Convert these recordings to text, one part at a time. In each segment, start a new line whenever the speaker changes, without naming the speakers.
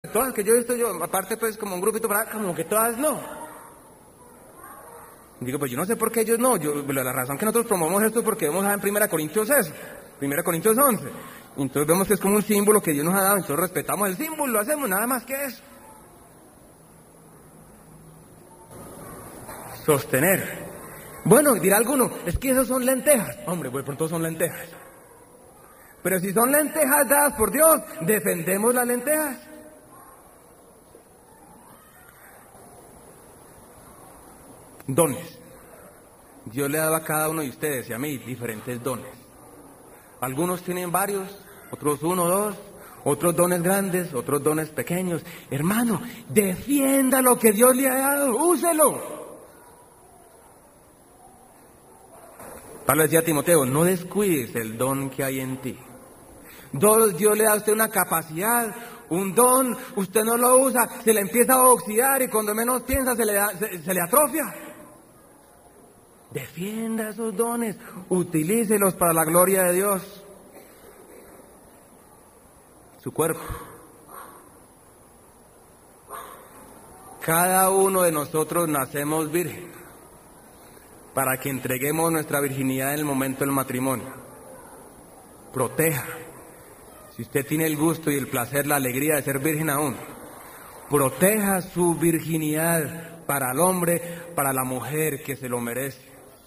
Todas que yo he visto yo, aparte pues como un grupito para como que todas no. Digo, pues yo no sé por qué ellos no. La razón que nosotros promovemos esto es porque vemos en 1 Corintios eso, 1 Corintios 11. Entonces vemos que es como un símbolo que Dios nos ha dado, entonces respetamos el símbolo, lo hacemos, nada más que eso. Sostener. Bueno, dirá alguno, es que esos son lentejas. Hombre, pues por todo son lentejas. Pero si son lentejas dadas por Dios, defendemos las lentejas. Dones. Dios le ha dado a cada uno de ustedes y a mí diferentes dones. Algunos tienen varios, otros 1 o 2, otros dones grandes, otros dones pequeños. Hermano, defienda lo que Dios le ha dado, úselo. Pablo decía a Timoteo, no descuides el don que hay en ti. Dios le da a usted una capacidad, un don, usted no lo usa, se le empieza a oxidar y cuando menos piensa se le atrofia. Defienda esos dones, utilícelos para la gloria de Dios. Su cuerpo. Cada uno de nosotros nacemos virgen para que entreguemos nuestra virginidad en el momento del matrimonio. Proteja. Si usted tiene el gusto y el placer, la alegría de ser virgen aún, proteja su virginidad para el hombre, para la mujer que se lo merece.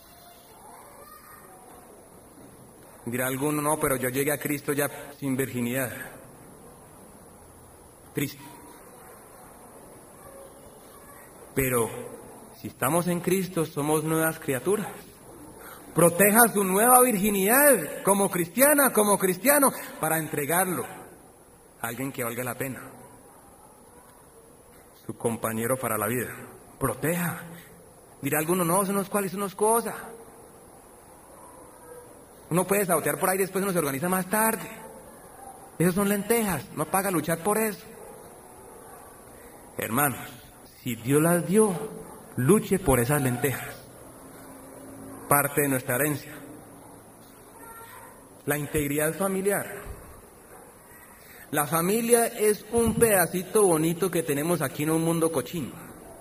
Dirá alguno, no, pero yo llegué a Cristo ya sin virginidad. Triste. Pero si estamos en Cristo, somos nuevas criaturas. Proteja su nueva virginidad como cristiana, como cristiano, para entregarlo a alguien que valga la pena. Su compañero para la vida. Proteja. Dirá alguno, no, eso no es cual, eso no es cosa. Uno puede sabotear por ahí, después uno se organiza más tarde. Esas son lentejas, no paga luchar por eso. Hermanos, si Dios las dio, luche por esas lentejas. Parte de nuestra herencia. La integridad familiar. La familia es un pedacito bonito que tenemos aquí en un mundo cochino.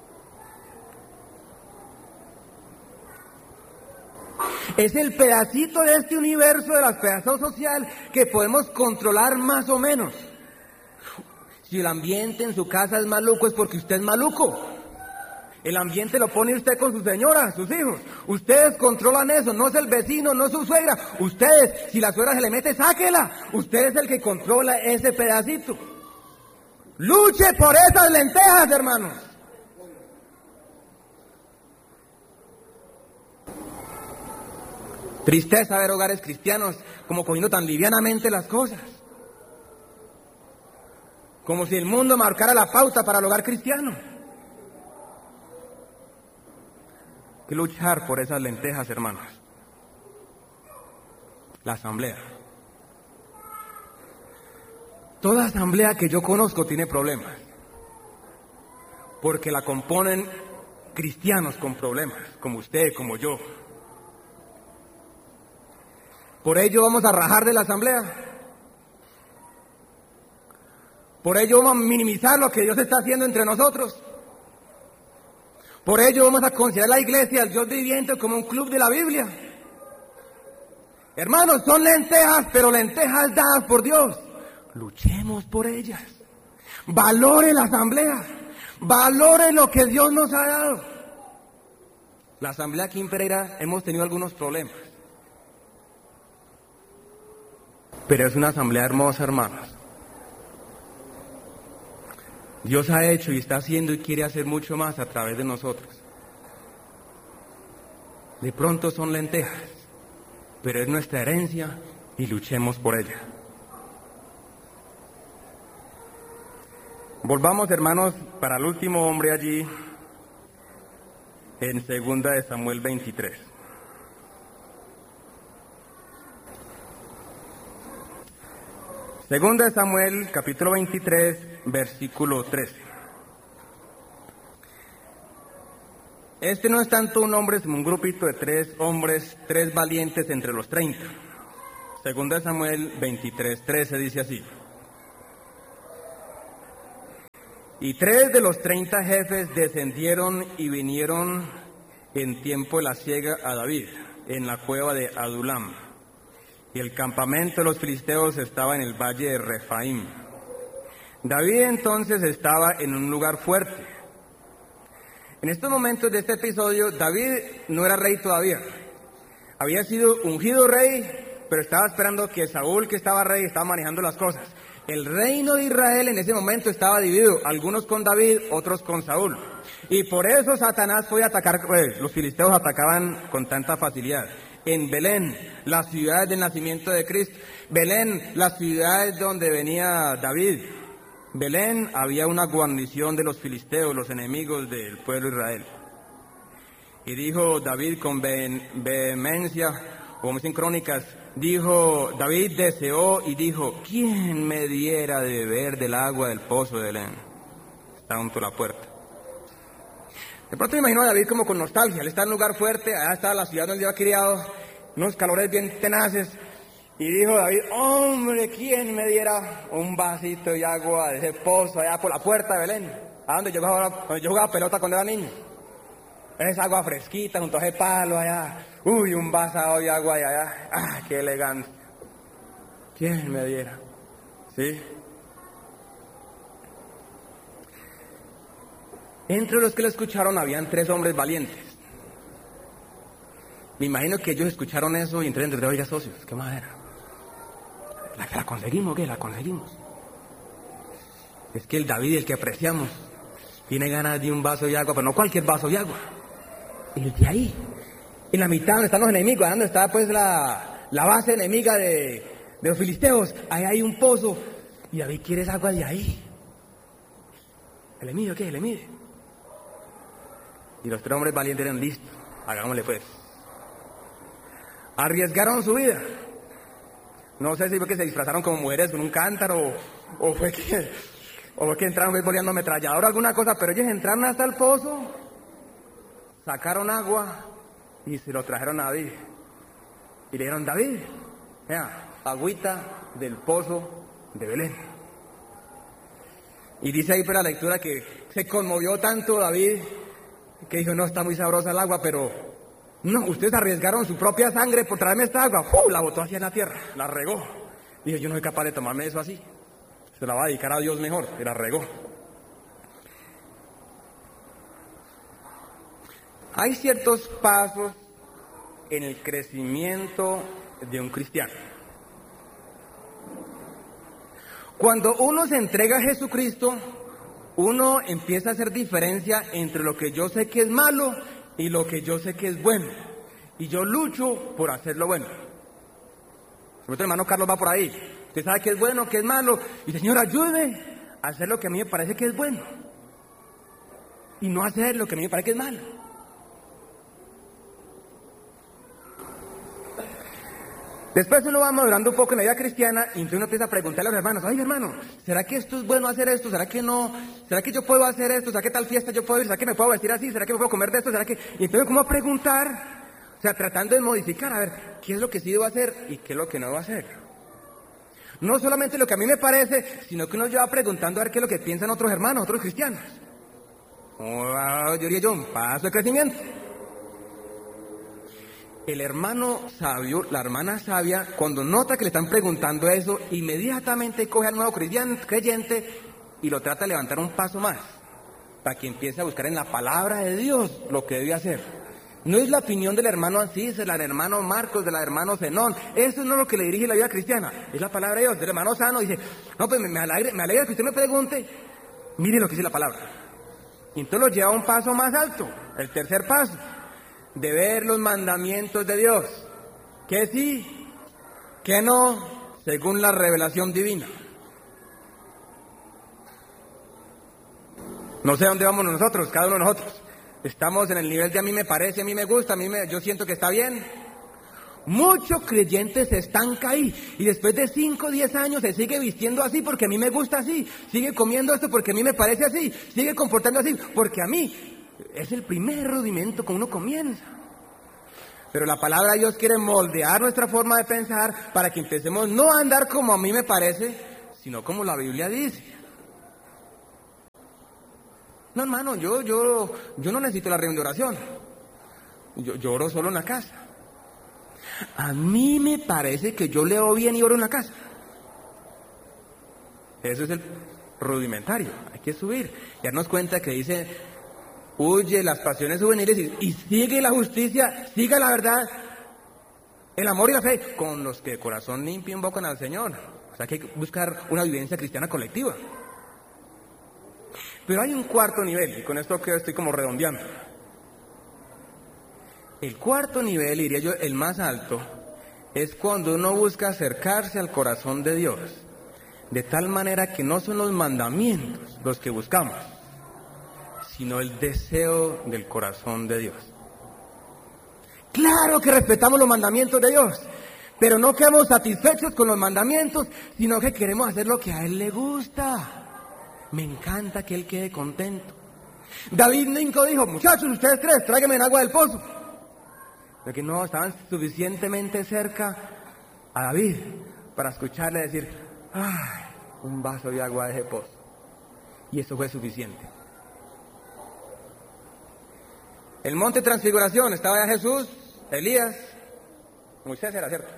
Es el pedacito de este universo de la pedazos social que podemos controlar más o menos. Si el ambiente en su casa es maluco, es porque usted es maluco. El ambiente lo pone usted con su señora, sus hijos. Ustedes controlan eso, no es el vecino, no es su suegra. Ustedes, si la suegra se le mete, sáquela. Usted es el que controla ese pedacito. Luche por esas lentejas, hermanos. Tristeza ver hogares cristianos como cogiendo tan livianamente las cosas. Como si el mundo marcara la pauta para el hogar cristiano. Hay que luchar por esas lentejas, hermanos. La asamblea. Toda asamblea que yo conozco tiene problemas. Porque la componen cristianos con problemas, como usted, como yo. Por ello vamos a rajar de la asamblea. Por ello vamos a minimizar lo que Dios está haciendo entre nosotros. Por ello vamos a considerar la iglesia, el Dios viviente, como un club de la Biblia. Hermanos, son lentejas, pero lentejas dadas por Dios. Luchemos por ellas. Valore la asamblea. Valore lo que Dios nos ha dado. La asamblea aquí en Pereira hemos tenido algunos problemas. Pero es una asamblea hermosa, hermanos. Dios ha hecho y está haciendo y quiere hacer mucho más a través de nosotros. De pronto son lentejas, pero es nuestra herencia y luchemos por ella. Volvamos, hermanos, para el último hombre allí, en 2 de Samuel 23. Segunda de Samuel, capítulo 23, versículo 13. Este no es tanto un hombre, sino un grupito de 3 hombres, 3 valientes entre los 30. Segunda de Samuel 23, 13 dice así. Y 3 de los 30 jefes descendieron y vinieron en tiempo de la siega a David, en la cueva de Adulam. Y el campamento de los filisteos estaba en el valle de Refaim. David entonces estaba en un lugar fuerte. En estos momentos de este episodio, David no era rey todavía. Había sido ungido rey, pero estaba esperando que Saúl, que estaba rey, estaba manejando las cosas. El reino de Israel en ese momento estaba dividido, algunos con David, otros con Saúl. Y por eso Satanás fue a atacar, los filisteos atacaban con tanta facilidad. En Belén, la ciudad del nacimiento de Cristo. Belén, la ciudad donde venía David. Belén había una guarnición de los filisteos, los enemigos del pueblo de Israel. Y dijo David con vehemencia, como dicen crónicas, David deseó y dijo, ¿quién me diera de beber del agua del pozo de Belén? Está junto a la puerta. De pronto me imagino a David como con nostalgia, él está en un lugar fuerte, allá está la ciudad donde iba criado, unos calores bien tenaces, y dijo David, hombre, ¿quién me diera un vasito de agua de ese pozo allá por la puerta de Belén? A donde yo jugaba pelota cuando era niño. Esa agua fresquita junto a ese palo allá. Uy, un vaso de agua de allá. ¡Ah, qué elegante! ¿Quién me diera? ¿Sí? Entre los que lo escucharon habían 3 hombres valientes. Me imagino que ellos escucharon eso y entraron entre oiga, socios, ¿qué madera? ¿La conseguimos o qué? ¿La conseguimos? Es que el David, el que apreciamos, tiene ganas de un vaso de agua, pero no cualquier vaso de agua. El de ahí, en la mitad donde están los enemigos, donde está pues la base enemiga de los filisteos, ahí hay un pozo, y David quiere esa agua de ahí. ¿Le mide o qué? ¿Le mide? Y los 3 hombres valientes eran listos, hagámosle pues. Arriesgaron su vida. No sé si fue que se disfrazaron como mujeres con un cántaro, o fue que entraron boleando ametralladora o alguna cosa, pero ellos entraron hasta el pozo, sacaron agua y se lo trajeron a David. Y le dijeron, David, vea, agüita del pozo de Belén. Y dice ahí por la lectura que se conmovió tanto David que dijo, no, está muy sabrosa el agua, pero no, ustedes arriesgaron su propia sangre por traerme esta agua. La botó hacia la tierra, la regó. Dijo, yo no soy capaz de tomarme eso así. Se la va a dedicar a Dios mejor, y la regó. Hay ciertos pasos en el crecimiento de un cristiano. Cuando uno se entrega a Jesucristo, uno empieza a hacer diferencia entre lo que yo sé que es malo y lo que yo sé que es bueno. Y yo lucho por hacer lo bueno. Nuestro hermano Carlos va por ahí. Usted sabe qué es bueno, qué es malo. Y dice, Señor, ayúdeme a hacer lo que a mí me parece que es bueno. Y no hacer lo que a mí me parece que es malo. Después uno va madurando un poco en la vida cristiana y entonces uno empieza a preguntarle a los hermanos, ay hermano, ¿será que esto es bueno hacer esto? ¿Será que no? ¿Será que yo puedo hacer esto? ¿Será que tal fiesta yo puedo ir? ¿Será que me puedo vestir así? ¿Será que me puedo comer de esto? ¿Será que...? Y entonces como a preguntar, o sea, tratando de modificar, a ver, ¿qué es lo que sí debo hacer y qué es lo que no debo hacer? No solamente lo que a mí me parece, sino que uno lleva preguntando a ver qué es lo que piensan otros hermanos, otros cristianos. Yo diría yo, un paso de crecimiento. El hermano sabio, la hermana sabia, cuando nota que le están preguntando eso, inmediatamente coge al nuevo creyente y lo trata de levantar un paso más, para que empiece a buscar en la palabra de Dios lo que debe hacer. No es la opinión del hermano Asís, del hermano Marcos, del hermano Zenón, eso no es lo que le dirige la vida cristiana, es la palabra de Dios. El hermano Sano dice, no, pues me alegra que usted me pregunte, mire lo que dice la palabra. Y entonces lo lleva a un paso más alto, el tercer paso, de ver los mandamientos de Dios, que sí, que no, según la revelación divina. No sé dónde vamos nosotros, cada uno de nosotros. Estamos en el nivel de a mí me parece, a mí me gusta, yo siento que está bien. Muchos creyentes se estancan ahí y después de 5 o 10 años se sigue vistiendo así porque a mí me gusta así, sigue comiendo esto porque a mí me parece así, sigue comportando así porque a mí... Es el primer rudimento que uno comienza. Pero la palabra de Dios quiere moldear nuestra forma de pensar para que empecemos no a andar como a mí me parece, sino como la Biblia dice. No, hermano, yo no necesito la reunión de oración. Yo oro solo en la casa. A mí me parece que yo leo bien y oro en la casa. Eso es el rudimentario. Hay que subir y darnos cuenta que dice: huye las pasiones juveniles y sigue la justicia, siga la verdad, el amor y la fe, con los que de corazón limpio invocan al Señor. O sea que hay que buscar una vivencia cristiana colectiva. Pero hay un cuarto nivel, y con esto que estoy como redondeando. El cuarto nivel, diría yo, el más alto, es cuando uno busca acercarse al corazón de Dios, de tal manera que no son los mandamientos los que buscamos, sino el deseo del corazón de Dios. Claro que respetamos los mandamientos de Dios, pero no quedamos satisfechos con los mandamientos, sino que queremos hacer lo que a Él le gusta. Me encanta que Él quede contento. David nunca dijo: muchachos, ustedes tres, tráiganme el agua del pozo. Porque no estaban suficientemente cerca a David para escucharle decir: ay, un vaso de agua de ese pozo. Y eso fue suficiente. El monte Transfiguración, estaba ya Jesús, Elías, Moisés era, ¿cierto?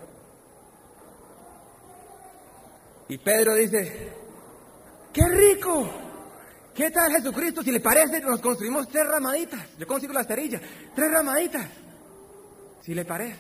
Y Pedro dice: ¡qué rico! ¿Qué tal Jesucristo? Si le parece, nos construimos 3 ramaditas. Yo consigo la esterilla, 3 ramaditas. Si le parece.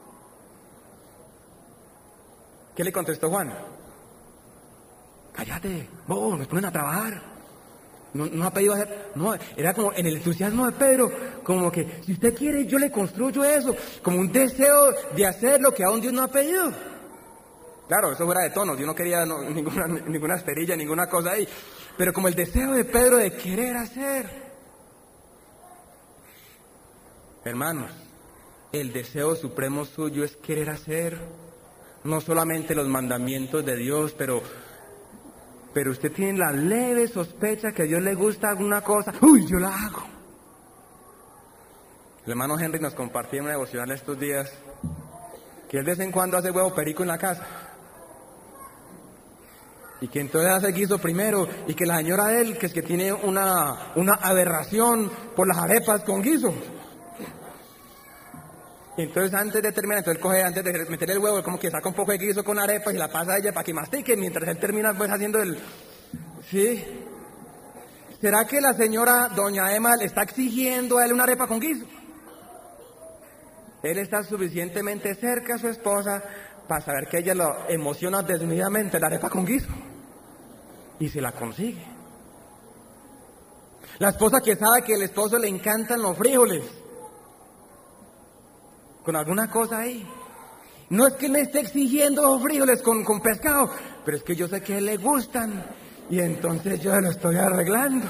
¿Qué le contestó Juan? Cállate, vos, nos ponen a trabajar. No ha pedido hacer. No, era como en el entusiasmo de Pedro, como que si usted quiere, yo le construyo eso, como un deseo de hacer lo que aún Dios no ha pedido. Claro, eso fuera de tono, Dios no quería ninguna esterilla, ninguna cosa ahí. Pero como el deseo de Pedro de querer hacer. Hermanos, el deseo supremo suyo es querer hacer. No solamente los mandamientos de Dios, pero usted tiene la leve sospecha que a Dios le gusta alguna cosa. ¡Uy, yo la hago! El hermano Henry nos compartía en una devocional estos días que él de vez en cuando hace huevo perico en la casa. Y que entonces hace guiso primero, y que la señora de él, que es que tiene una aberración por las arepas con guiso. Y entonces antes de terminar, entonces él coge, antes de meter el huevo, como que saca un poco de guiso con arepas y la pasa a ella para que mastique, mientras él termina pues haciendo el... ¿Sí? ¿Será que la señora doña Emma le está exigiendo a él una arepa con guiso? Él está suficientemente cerca a su esposa para saber que ella lo emociona desmedidamente la arepa con guiso. Y se la consigue. La esposa que sabe que al esposo le encantan los frijoles, con alguna cosa ahí. No es que me esté exigiendo los frijoles con pescado, pero es que yo sé que a él le gustan, y entonces yo lo estoy arreglando.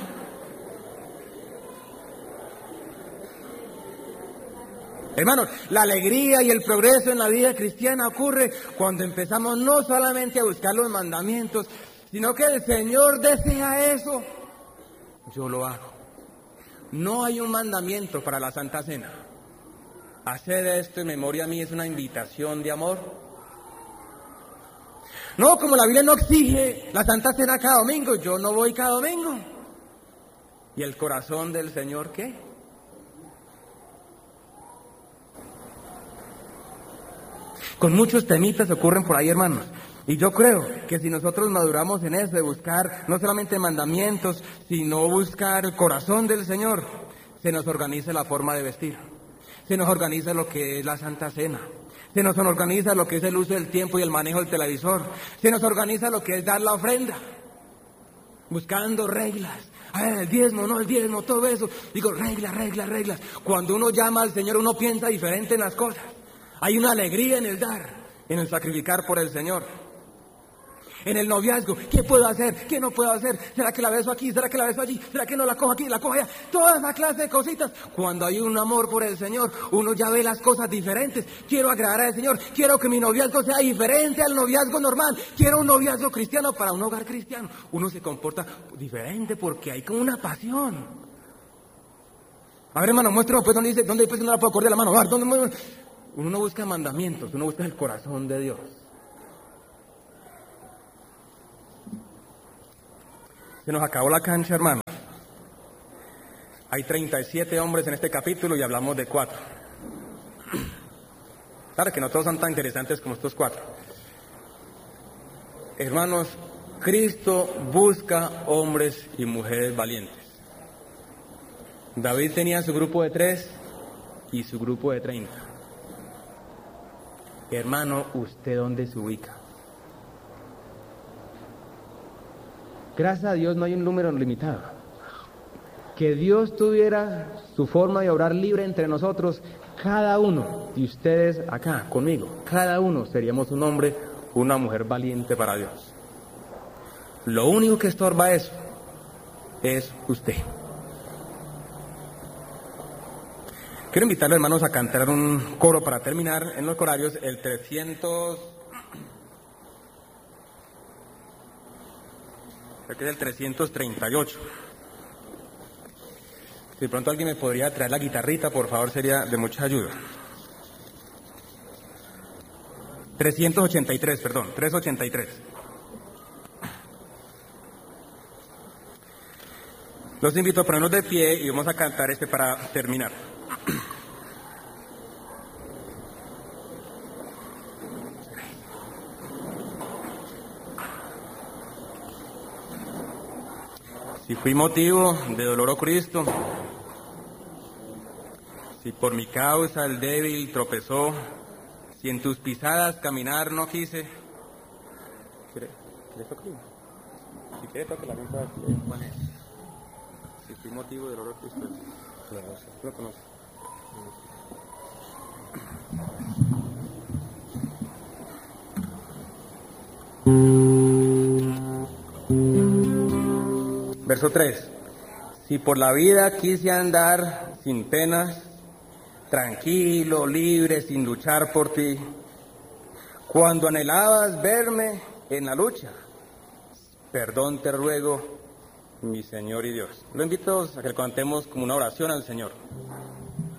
Hermanos, la alegría y el progreso en la vida cristiana ocurre cuando empezamos no solamente a buscar los mandamientos, sino que el Señor desea eso. Yo lo hago. No hay un mandamiento para la Santa Cena. Hacer esto en memoria a mí es una invitación de amor. No, como la Biblia no exige la Santa Cena cada domingo, yo no voy cada domingo. ¿Y el corazón del Señor qué? Con muchos temitas ocurren por ahí, hermanos. Y yo creo que si nosotros maduramos en eso, de buscar no solamente mandamientos, sino buscar el corazón del Señor, se nos organiza la forma de vestir. Se nos organiza lo que es la Santa Cena. Se nos organiza lo que es el uso del tiempo y el manejo del televisor. Se nos organiza lo que es dar la ofrenda. Buscando reglas. A ver, el diezmo, no el diezmo, todo eso. Digo, reglas. Cuando uno llama al Señor, uno piensa diferente en las cosas. Hay una alegría en el dar, en el sacrificar por el Señor. En el noviazgo, ¿qué puedo hacer? ¿Qué no puedo hacer? ¿Será que la beso aquí? ¿Será que la beso allí? ¿Será que no la cojo aquí? ¿La cojo allá? Toda esa clase de cositas. Cuando hay un amor por el Señor, uno ya ve las cosas diferentes. Quiero agradar al Señor. Quiero que mi noviazgo sea diferente al noviazgo normal. Quiero un noviazgo cristiano para un hogar cristiano. Uno se comporta diferente porque hay como una pasión. A ver, hermano, muéstrame pues dónde dice, dónde no la puedo acordar la mano. A ver, ¿dónde? Uno no busca mandamientos, uno busca el corazón de Dios. Se nos acabó la cancha, hermano. Hay 37 hombres en este capítulo y hablamos de 4. Claro que no todos son tan interesantes como estos 4. Hermanos, Cristo busca hombres y mujeres valientes. David tenía su grupo de 3 y su grupo de 30. Hermano, ¿usted dónde se ubica? Gracias a Dios no hay un número limitado. Que Dios tuviera su forma de obrar libre entre nosotros, cada uno de ustedes acá conmigo, cada uno seríamos un hombre, una mujer valiente para Dios. Lo único que estorba eso es usted. Quiero invitarlos, hermanos, a cantar un coro para terminar en los corarios, el 300... Creo que es el 338. Si de pronto alguien me podría traer la guitarrita, por favor, sería de mucha ayuda. 383, perdón, 383. Los invito a ponernos de pie y vamos a cantar este para terminar. Si fui motivo de dolor, oh Cristo, si por mi causa el débil tropezó, si en tus pisadas caminar no quise. ¿Quieres tocar? Si quieres tocar la misma. ¿Cuál es? Si fui motivo de dolor, oh Cristo. Lo conoces. Verso 3. Si por la vida quise andar sin penas, tranquilo, libre, sin luchar por ti, cuando anhelabas verme en la lucha, perdón te ruego, mi Señor y Dios. Lo invito a que cantemos como una oración al Señor.